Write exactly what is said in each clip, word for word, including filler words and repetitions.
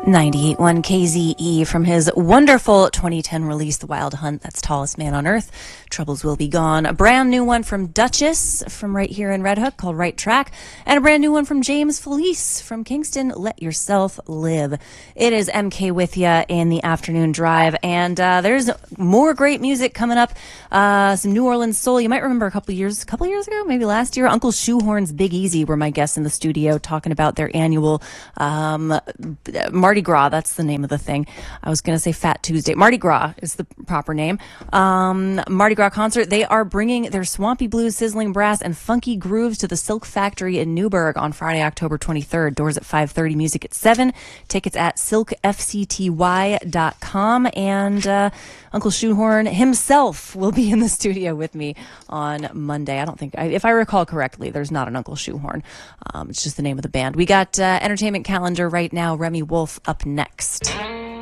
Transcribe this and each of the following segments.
ninety-eight point one K Z E from his wonderful twenty ten release, The Wild Hunt. That's Tallest Man on Earth. Troubles Will Be Gone. A brand new one from Duchess from right here in Red Hook called Right Track. And a brand new one from James Felice from Kingston, Let Yourself Live. It is M K with ya in the afternoon drive. And uh, there's more great music coming up. Uh, some New Orleans soul. You might remember a couple years, a couple years ago, maybe last year, Uncle Shoehorn's Big Easy were my guests in the studio talking about their annual um, Mardi Gras. That's the name of the thing. I was going to say Fat Tuesday. Mardi Gras is the proper name. Um, Mardi Gras concert. They are bringing their swampy blues, sizzling brass, and funky grooves to the Silk Factory in Newburgh on Friday, October twenty-third. Doors at five thirty, music at seven. Tickets at silk f c t y dot com. And uh, Uncle Shoehorn himself will be in the studio with me on Monday. I don't think, if I recall correctly, there's not an Uncle Shoehorn. Um, it's just the name of the band. We got uh, entertainment calendar right now. Remy Wolf up next.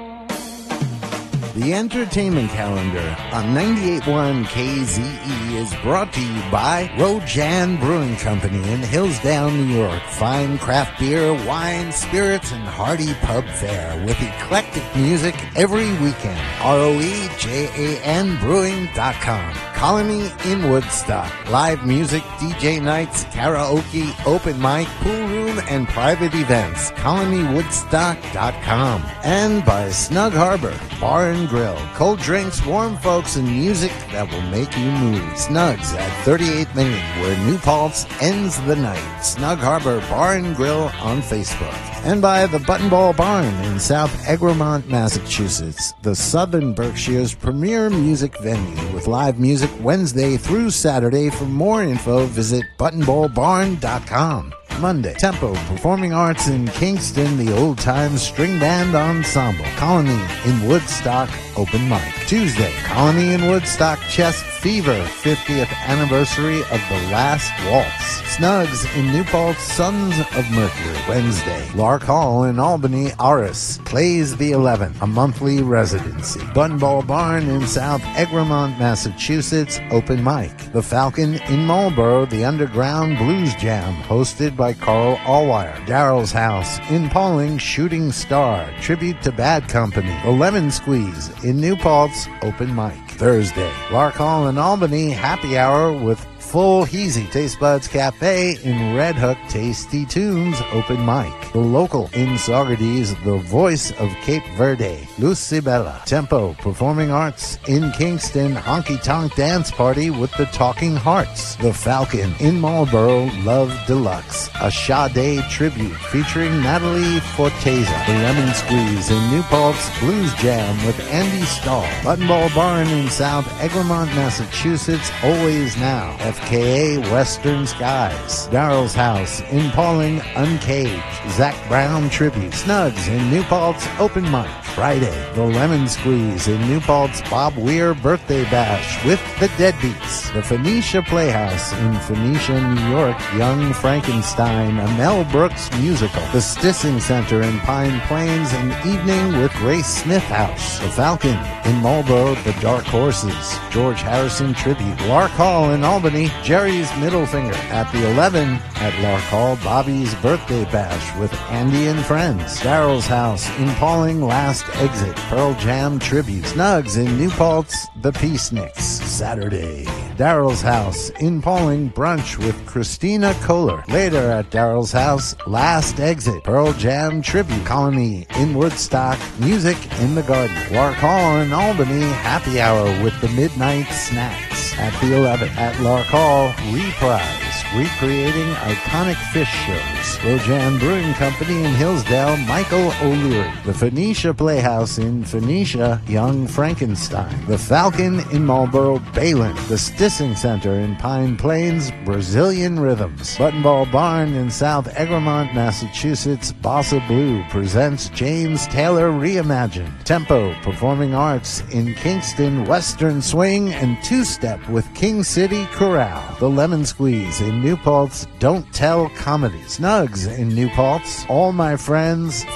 The entertainment calendar on ninety-eight point one K Z E is brought to you by Rojan Brewing Company in Hillsdale, New York. Fine craft beer, wine, spirits, and hearty pub fare with eclectic music every weekend. R O E J A N Brewing dot com. Colony in Woodstock. Live music, D J nights, karaoke, open mic, pool room, and private events. colony woodstock dot com. And by Snug Harbor Bar and Grill. Cold drinks, warm folks, and music that will make you move. Snugs at thirty-eight Main, where New Paltz ends the night. Snug Harbor Bar and Grill on Facebook. And by the Buttonball Barn in South Egremont, Massachusetts, the Southern Berkshire's premier music venue with live music Wednesday through Saturday. For more info, visit buttonball barn dot com. Monday, Tempo Performing Arts in Kingston, the Old Time String Band Ensemble. Colony in Woodstock, open mic. Tuesday, Colony in Woodstock Chess Fever, fiftieth anniversary of The Last Waltz. Snugs in New Paltz, Sons of Mercury. Wednesday, Lark Hall in Albany, Aris plays the eleventh, a monthly residency. Buttonball Barn in South Egremont, Massachusetts, open mic. The Falcon in Marlborough, the Underground Blues Jam, hosted by Carl Allwire. Daryl's House in Pauling, Shooting Star, tribute to Bad Company. The Lemon Squeeze in New Paltz, open mic. Thursday, Lark Hall in Albany, happy hour with Full Heezy, Taste Buds Cafe in Red Hook, Tasty Tunes, open mic. The Local in Saugerties, the voice of Cape Verde, Lucibella. Tempo Performing Arts in Kingston, Honky Tonk Dance Party with the Talking Hearts. The Falcon in Marlborough, Love Deluxe, a Sade tribute featuring Natalie Forteza. The Lemon Squeeze in New Paltz, Blues Jam with Andy Stahl. Buttonball Barn in South Egremont, Massachusetts, Always Now. F K A Western Skies. Daryl's House in Pauling, Uncaged. Zach Brown tribute. Snugs in New Paltz, open mic. Friday, The Lemon Squeeze in New Paltz, Bob Weir birthday bash with the Deadbeats. The Phoenicia Playhouse in Phoenicia, New York, Young Frankenstein, a Mel Brooks musical. The Stissing Center in Pine Plains, an evening with Grace Smith House. The Falcon in Marlborough, The Dark Horses, George Harrison tribute. Lark Hall in Albany, Jerry's Middle Finger. At the eleven at Lark Hall, Bobby's birthday bash with Andy and Friends. Daryl's House in Pauling, Last Exit, Pearl Jam tribute. Snugs in New Paltz, The Peaceniks. Saturday, Daryl's House in Pauling, brunch with Christina Kohler. Later at Daryl's House, Last Exit, Pearl Jam tribute. Colony in Woodstock, music in the garden. Lark Hall in Albany, happy hour with the Midnight Snacks. At the eleventh at Lark Hall, Reprise, recreating iconic fish shows. Rojan Brewing Company in Hillsdale, Michael O'Leary. The Phoenicia Playhouse in Phoenicia, Young Frankenstein. The Falcon in Marlborough, Balin. The Stissing Center in Pine Plains, Brazilian Rhythms. Buttonball Barn in South Egremont, Massachusetts, Bossa Blue presents James Taylor Reimagined. Tempo Performing Arts in Kingston, Western Swing and Two-Step with King City Chorale. The Lemon Squeeze in New Paltz, Don't Tell Comedy. Snugs in New Paltz, All My Friends, Faith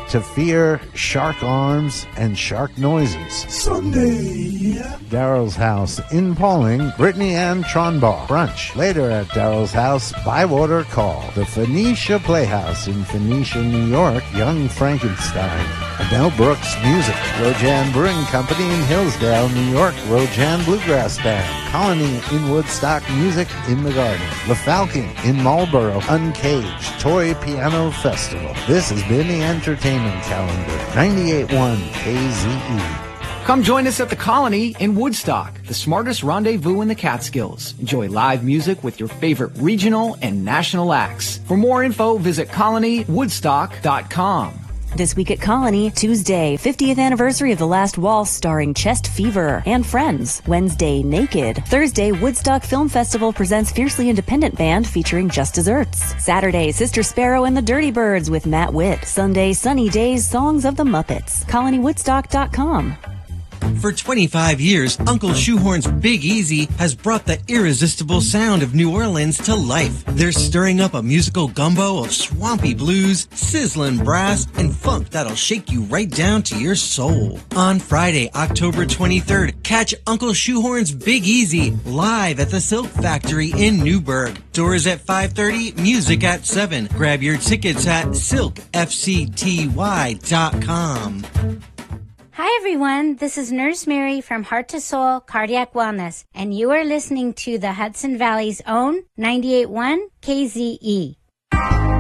to fear shark arms and shark noises. Sunday. Daryl's House in Pauling, Brittany Ann Tronbaugh. Brunch later at Daryl's House, Bywater Call. The Phoenicia Playhouse in Phoenicia, New York, Young Frankenstein. Mel Brooks Music. Rojan Brewing Company in Hillsdale, New York, Rojan Bluegrass Band. Colony in Woodstock, Music in the Garden. The Falcon in Marlborough, Uncaged Toy Piano Festival. This has been the Entertainment Calendar. ninety-eight point one K Z E. Come join us at the Colony in Woodstock, the smartest rendezvous in the Catskills. Enjoy live music with your favorite regional and national acts. For more info, visit colony woodstock dot com. This week at Colony, Tuesday, fiftieth anniversary of The Last Waltz starring Chest Fever and Friends. Wednesday, Naked. Thursday, Woodstock Film Festival presents Fiercely Independent Band featuring Just Desserts. Saturday, Sister Sparrow and the Dirty Birds with Matt Witt. Sunday, Sunny Days, Songs of the Muppets. colony woodstock dot com. For twenty-five years, Uncle Shoehorn's Big Easy has brought the irresistible sound of New Orleans to life. They're stirring up a musical gumbo of swampy blues, sizzling brass, and funk that'll shake you right down to your soul. On Friday, October twenty-third, catch Uncle Shoehorn's Big Easy live at the Silk Factory in Newburgh. Doors at five thirty, music at seven. Grab your tickets at silk f c t y dot com. Hi everyone, this is Nurse Mary from Heart to Soul Cardiac Wellness, and you are listening to the Hudson Valley's own ninety-eight point one K Z E.